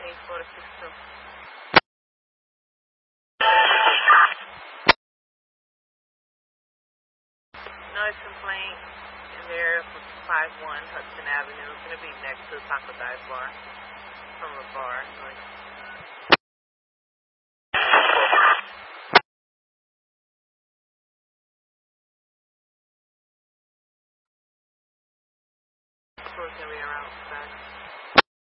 8462. Noise complaint in there for 51 Hudson Avenue. It's going to be next to the Taco Dive Bar from a bar. So it's going to be around 7.